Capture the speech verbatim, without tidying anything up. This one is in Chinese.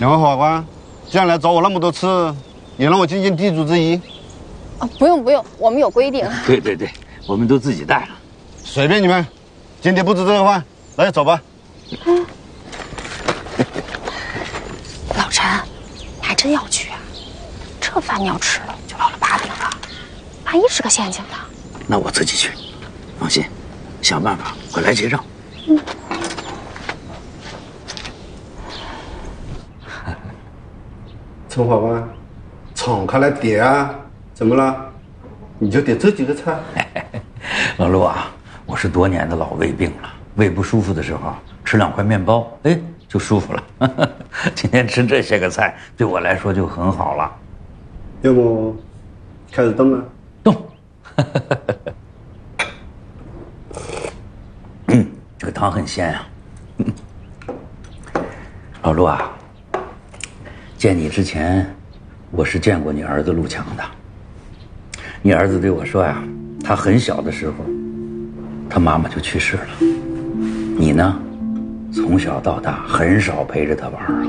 两位法官，既然来找我那么多次，也让我尽尽地主之谊。 啊，不用不用，我们有规定。 对对对，我们都自己带了。 随便你们，今天布置这个饭，来走吧。 嗯。老陈，你还真要去啊？这饭你要吃了，就落了把柄了，万一是个陷阱呢？ 那我自己去，放心，想办法我来结账。嗯。 陈法官，敞开来点啊！怎么了？你就点这几个菜？ 老陆啊，我是多年的老胃病了，胃不舒服的时候吃两块面包，哎，就舒服了。今天吃这些个菜对我来说就很好了。 要不开始动了？ 动。嗯，这个汤很鲜啊。老陆啊，见你之前，我是见过你儿子陆强的。你儿子对我说呀，他很小的时候，他妈妈就去世了。你呢，从小到大很少陪着他玩啊。